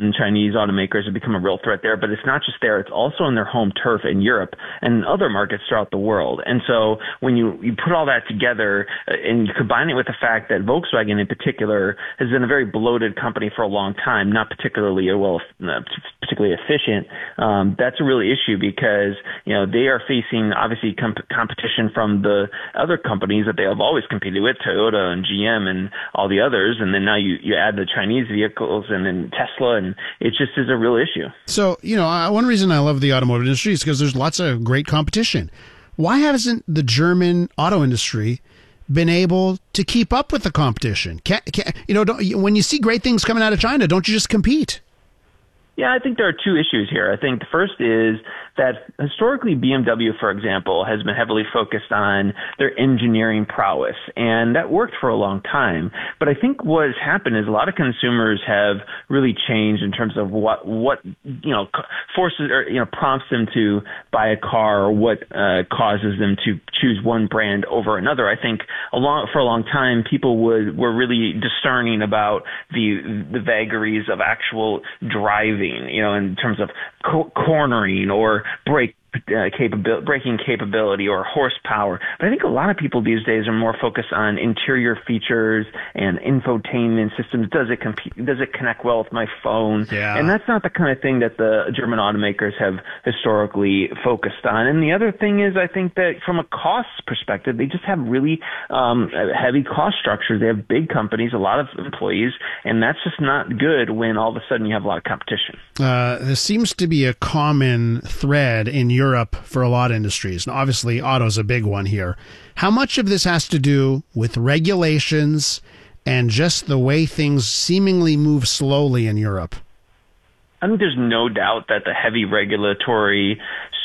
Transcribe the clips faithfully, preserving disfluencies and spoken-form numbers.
American Chinese automakers have become a real threat there. But it's not just there; it's also on their home turf in Europe and other markets throughout the world. And so when you you put all that together uh, and you combine it with the fact that Volkswagen in particular has been a very bloated company for a long time, not particularly well, uh, particularly efficient. Um, that's a real issue because you know they are facing obviously comp- competition from the other companies that they have always competed with, Toyota and G M and all the others, and then now you, you add the Chinese vehicles and then Tesla, and it just is a real issue. So, you know, one reason I love the automotive industry is because there's lots of great competition. Why hasn't the German auto industry been able to keep up with the competition? Can, can, you know, don't, when you see great things coming out of China, don't you just compete? Yeah, I think there are two issues here. I think the first is that historically B M W, for example, has been heavily focused on their engineering prowess, and that worked for a long time. But I think what has happened is a lot of consumers have really changed in terms of what, what you know, forces or, you know, prompts them to buy a car or what uh, causes them to choose one brand over another. I think a long, for a long time, people would, were really discerning about the, the vagaries of actual driving, you know, in terms of co- cornering or brake uh, capability, braking capability or horsepower. But I think a lot of people these days are more focused on interior features and infotainment systems. Does it compete? Does it connect well with my phone? Yeah. And that's not the kind of thing that the German automakers have historically focused on. And the other thing is, I think that from a cost perspective, they just have really um, heavy cost structures. They have big companies, a lot of employees, and that's just not good when all of a sudden you have a lot of competition. Uh, there seems to be a common thread in Europe for a lot of industries. And obviously, auto's a big one here. How much of this has to do with regulations and just the way things seemingly move slowly in Europe? I think there's no doubt that the heavy regulatory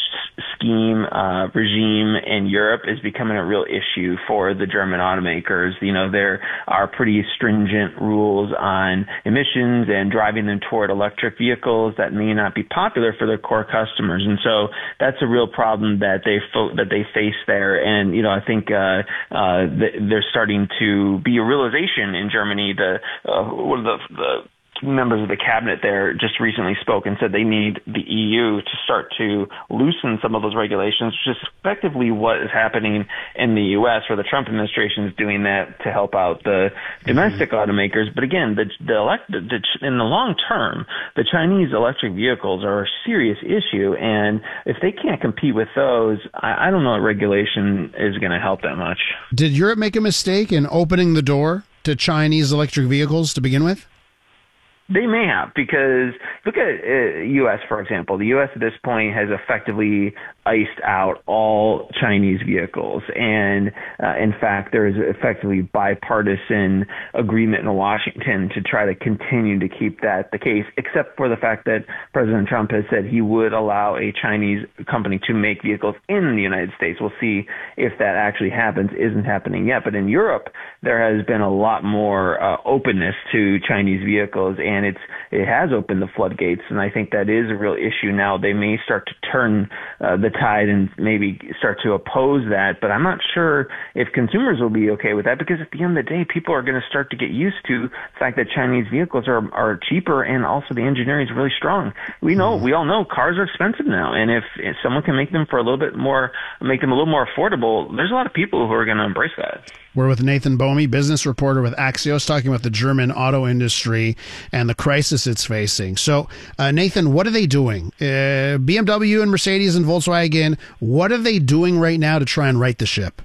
scheme uh, regime in Europe is becoming a real issue for the German automakers. You know, there are pretty stringent rules on emissions and driving them toward electric vehicles that may not be popular for their core customers. And so that's a real problem that they fo- that they face there. And, you know, I think uh, uh, th- there's starting to be a realization in Germany. The uh, one of the, the members of the cabinet there just recently spoke and said they need the E U to start to loosen some of those regulations, which is effectively what is happening in the U S, where the Trump administration is doing that to help out the domestic mm-hmm. automakers. But again, the, the, elect, the, the in the long term, the Chinese electric vehicles are a serious issue, and if they can't compete with those, I, I don't know that regulation is going to help that much. Did Europe make a mistake in opening the door to Chinese electric vehicles to begin with? They may have, because look at uh, U S, for example. The U S at this point has effectively iced out all Chinese vehicles. And uh, in fact, there is effectively bipartisan agreement in Washington to try to continue to keep that the case, except for the fact that President Trump has said he would allow a Chinese company to make vehicles in the United States. We'll see if that actually happens. Isn't happening yet. But in Europe, there has been a lot more uh, openness to Chinese vehicles, and And it's it has opened the floodgates, and I think that is a real issue now. They may start to turn uh, the tide and maybe start to oppose that, but I'm not sure if consumers will be okay with that, because at the end of the day, people are going to start to get used to the fact that Chinese vehicles are are cheaper, and also the engineering is really strong. We know, we all know cars are expensive now, and if, if someone can make them for a little bit more, make them a little more affordable, there's a lot of people who are going to embrace that. We're with Nathan Bomi, business reporter with Axios, talking about the German auto industry and the crisis it's facing. So, uh, Nathan, what are they doing? Uh, B M W and Mercedes and Volkswagen, what are they doing right now to try and right the ship?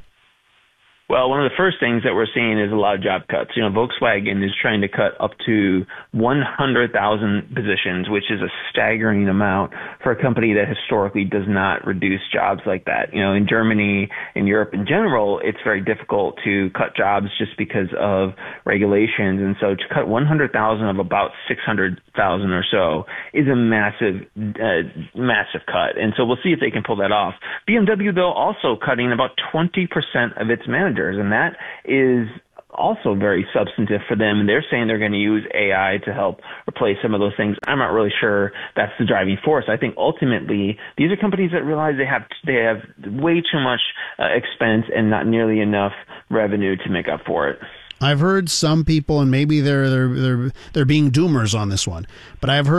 Well, one of the first things that we're seeing is a lot of job cuts. You know, Volkswagen is trying to cut up to one hundred thousand positions, which is a staggering amount for a company that historically does not reduce jobs like that. You know, in Germany, in Europe in general, it's very difficult to cut jobs just because of regulations. And so to cut one hundred thousand of about six hundred thousand or so is a massive, uh, massive cut. And so we'll see if they can pull that off. B M W, though, also cutting about twenty percent of its managers. And that is also very substantive for them. And they're saying they're going to use A I to help replace some of those things. I'm not really sure that's the driving force. I think ultimately these are companies that realize they have they have way too much uh, expense and not nearly enough revenue to make up for it. I've heard some people, and maybe they're they're they're they're being doomers on this one, but I've heard